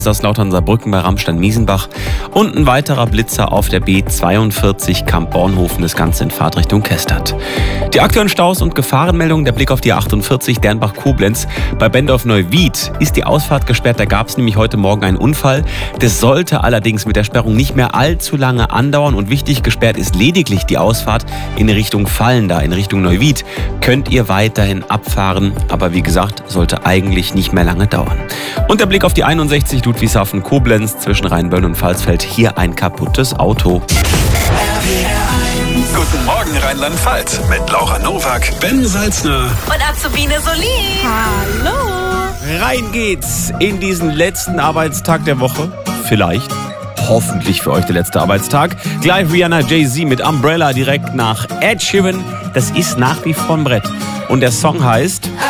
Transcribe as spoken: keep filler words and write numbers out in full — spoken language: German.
Kaiserslautern Saarbrücken bei Ramstein-Miesenbach und ein weiterer Blitzer auf der B zweiundvierzig Kamp-Bornhofen, das Ganze in Fahrtrichtung Kestert. Die aktuellen Staus und Gefahrenmeldungen, der Blick auf die achtundvierzig Dernbach-Koblenz. Bei Bendorf-Neuwied ist die Ausfahrt gesperrt, da gab es nämlich heute Morgen einen Unfall. Das sollte allerdings mit der Sperrung nicht mehr allzu lange andauern und wichtig, gesperrt ist lediglich die Ausfahrt in Richtung Fallenda, in Richtung Neuwied. Könnt ihr weiterhin abfahren, aber wie gesagt, sollte eigentlich nicht mehr lange dauern. Und der Blick auf die einundsechzig Ludwigshafen-Koblenz zwischen Rheinböllen und Pfalzfeld, hier ein kaputtes Auto. Guten Morgen Rheinland-Pfalz mit Laura Nowak, Ben Salzner und Azubine Solin. Hallo. Rein geht's in diesen letzten Arbeitstag der Woche. Vielleicht. Hoffentlich für euch der letzte Arbeitstag. Gleich Rihanna Jay-Z mit Umbrella direkt nach Ed Sheeran. Das ist nach wie vor ein Brett. Und der Song heißt